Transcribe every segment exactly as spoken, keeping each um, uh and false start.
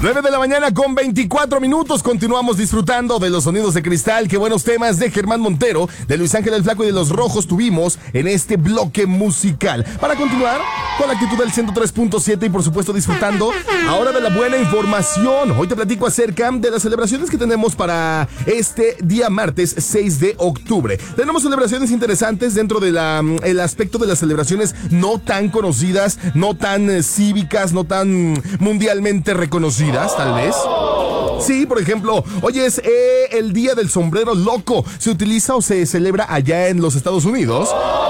nueve de la mañana con veinticuatro minutos. Continuamos disfrutando de los sonidos de cristal. Qué buenos temas de Germán Montero, de Luis Ángel el Flaco y de Los Rojos tuvimos en este bloque musical. Para continuar con la actitud del ciento tres punto siete y por supuesto disfrutando ahora de la buena información. Hoy te platico acerca de las celebraciones que tenemos para este día martes seis de octubre. Tenemos celebraciones interesantes dentro del de aspecto de las celebraciones no tan conocidas, no tan eh, cívicas, no tan mundialmente reconocidas. Tal vez. Sí, por ejemplo, hoy es eh, el Día del Sombrero Loco. Se utiliza o se celebra allá en los Estados Unidos.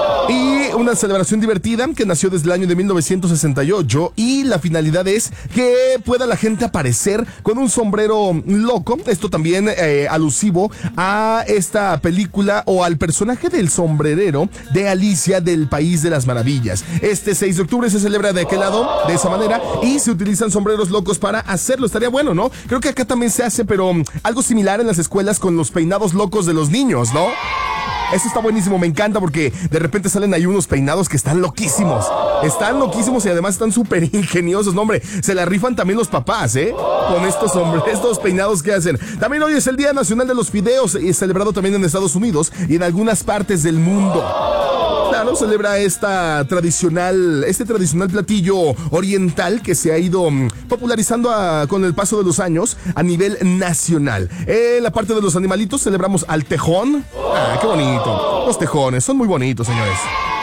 Y una celebración divertida que nació desde el año de mil novecientos sesenta y ocho y la finalidad es que pueda la gente aparecer con un sombrero loco. Esto también eh, alusivo a esta película o al personaje del sombrerero de Alicia del País de las Maravillas. Este seis de octubre se celebra de aquel lado, de esa manera, y se utilizan sombreros locos para hacerlo. Estaría bueno, ¿no? Creo que acá también se hace, pero um, algo similar en las escuelas con los peinados locos de los niños, ¿no? Eso está buenísimo, me encanta porque de repente salen ahí unos peinados que están loquísimos. Están loquísimos y además están súper ingeniosos. No, hombre, se la rifan también los papás, ¿eh? Con estos hombres, estos peinados que hacen. También hoy es el Día Nacional de los Fideos, y es celebrado también en Estados Unidos y en algunas partes del mundo. Claro, celebra esta tradicional, este tradicional platillo oriental que se ha ido popularizando a, con el paso de los años a nivel nacional. En la parte de los animalitos celebramos al tejón. Ah, qué bonito. Los tejones son muy bonitos, señores.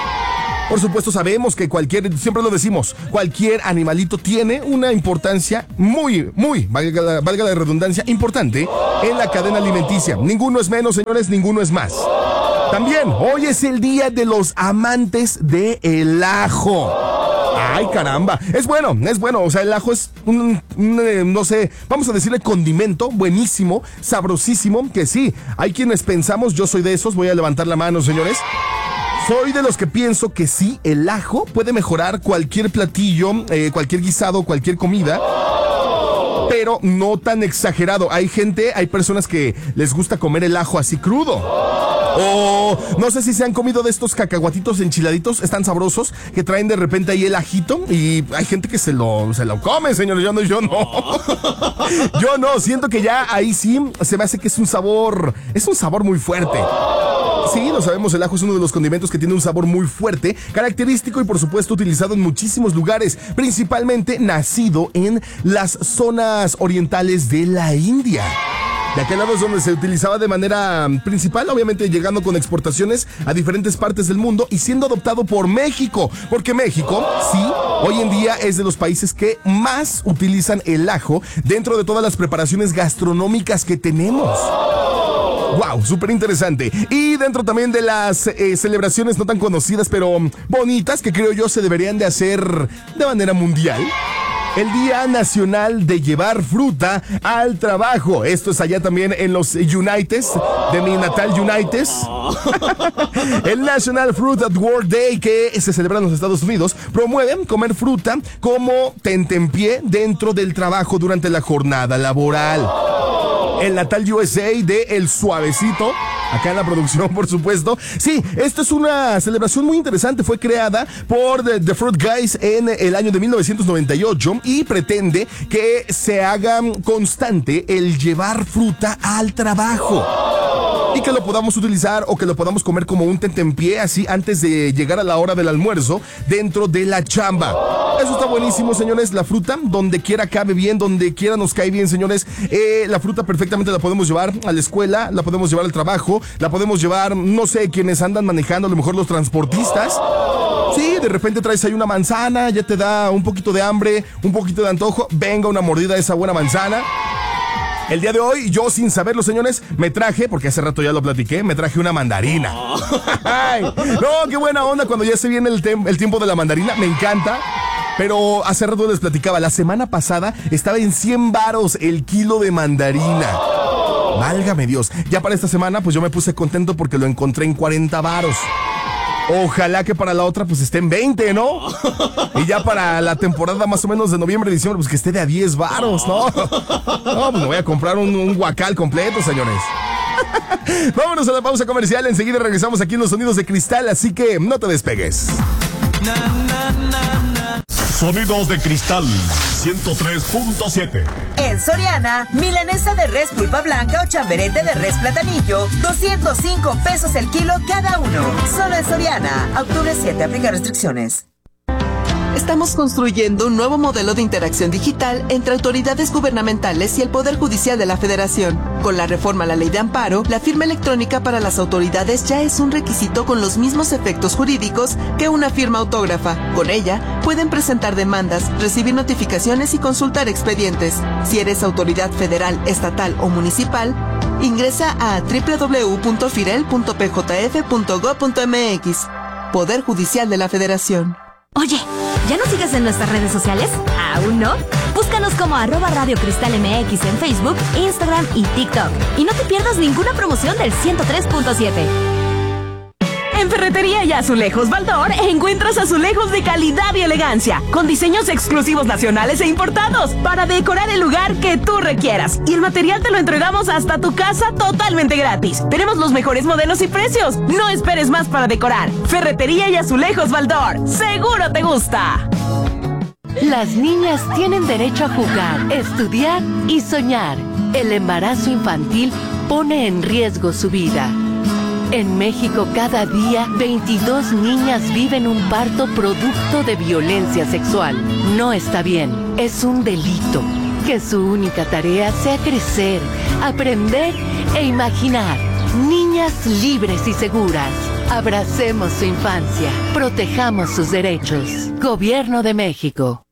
Por supuesto, sabemos que cualquier, siempre lo decimos, cualquier animalito tiene una importancia muy, muy, valga la, valga la redundancia, importante en la cadena alimenticia. Ninguno es menos, señores, ninguno es más. También, hoy es el día de los amantes del ajo. Ay, caramba. Es bueno, es bueno. O sea, el ajo es un, un eh, no sé, vamos a decirle condimento buenísimo, sabrosísimo, que sí. Hay quienes pensamos, yo soy de esos, voy a levantar la mano, señores. Soy de los que pienso que sí, el ajo puede mejorar cualquier platillo, eh, cualquier guisado, cualquier comida, pero no tan exagerado. Hay gente, hay personas que les gusta comer el ajo así crudo. O no sé si se han comido de estos cacahuatitos enchiladitos, están sabrosos, que traen de repente ahí el ajito y hay gente que se lo, se lo come, señores. Yo no, yo no. Yo no, siento que ya ahí sí se me hace que es un sabor, es un sabor muy fuerte. Sí, lo sabemos, el ajo es uno de los condimentos que tiene un sabor muy fuerte, característico y por supuesto utilizado en muchísimos lugares, principalmente nacido en las zonas orientales de la India. De aquel lado es donde se utilizaba de manera principal, obviamente llegando con exportaciones a diferentes partes del mundo y siendo adoptado por México, porque México, sí, hoy en día es de los países que más utilizan el ajo dentro de todas las preparaciones gastronómicas que tenemos. Wow, súper interesante. Y dentro también de las eh, celebraciones no tan conocidas, pero bonitas, que creo yo se deberían de hacer de manera mundial. El Día Nacional de Llevar Fruta al Trabajo. Esto es allá también en los Unites, de mi natal Unites. El National Fruit at Work Day, que se celebra en los Estados Unidos, promueven comer fruta como tentempié dentro del trabajo durante la jornada laboral. El natal U S A de El Suavecito, acá en la producción, por supuesto. Sí, esta es una celebración muy interesante. Fue creada por The, The Fruit Guys en el año de mil novecientos noventa y ocho y pretende que se haga constante el llevar fruta al trabajo. Y que lo podamos utilizar o que lo podamos comer como un tentempié así antes de llegar a la hora del almuerzo dentro de la chamba. Eso está buenísimo, señores. La fruta, donde quiera cabe bien, donde quiera nos cae bien, señores. Eh, la fruta perfectamente la podemos llevar a la escuela, la podemos llevar al trabajo, la podemos llevar, no sé, quienes andan manejando, a lo mejor los transportistas. Sí, de repente traes ahí una manzana, ya te da un poquito de hambre, un poquito de antojo. Venga, una mordida de esa buena manzana. El día de hoy, yo sin saberlo, señores, me traje, porque hace rato ya lo platiqué, me traje una mandarina. Ay, no, qué buena onda cuando ya se viene el, tem- el tiempo de la mandarina, me encanta. Pero hace rato les platicaba, la semana pasada estaba en cien varos el kilo de mandarina. Válgame Dios. Ya para esta semana, pues yo me puse contento porque lo encontré en cuarenta varos. Ojalá que para la otra pues esté en veinte, ¿no? Y ya para la temporada más o menos de noviembre, diciembre, pues que esté de a diez varos, ¿no? No, pues me voy a comprar un, un guacal completo, señores. Vámonos a la pausa comercial, enseguida regresamos aquí en Los Sonidos de Cristal, así que no te despegues. Sonidos de Cristal ciento tres punto siete. En Soriana, milanesa de res pulpa blanca o chamberete de res platanillo, doscientos cinco pesos el kilo cada uno. Solo en Soriana. Octubre siete, aplica restricciones. Estamos construyendo un nuevo modelo de interacción digital entre autoridades gubernamentales y el Poder Judicial de la Federación. Con la reforma a la Ley de Amparo, la firma electrónica para las autoridades ya es un requisito con los mismos efectos jurídicos que una firma autógrafa. Con ella, pueden presentar demandas, recibir notificaciones y consultar expedientes. Si eres autoridad federal, estatal o municipal, ingresa a doble u doble u doble u punto firel punto p j f punto gob punto m x. Poder Judicial de la Federación. Oye, ¿ya nos sigues en nuestras redes sociales? ¿Aún no? Búscanos como arroba Radio Cristal M X en Facebook, Instagram y TikTok. Y no te pierdas ninguna promoción del ciento tres punto siete. En Ferretería y Azulejos Baldor encuentras azulejos de calidad y elegancia, con diseños exclusivos nacionales e importados, para decorar el lugar que tú requieras. Y el material te lo entregamos hasta tu casa totalmente gratis. Tenemos los mejores modelos y precios. No esperes más para decorar. Ferretería y Azulejos Baldor. ¡Seguro te gusta! Las niñas tienen derecho a jugar, estudiar y soñar. El embarazo infantil pone en riesgo su vida. En México, cada día, veintidós niñas viven un parto producto de violencia sexual. No está bien, es un delito. Que su única tarea sea crecer, aprender e imaginar. Niñas libres y seguras. Abracemos su infancia, protejamos sus derechos. Gobierno de México.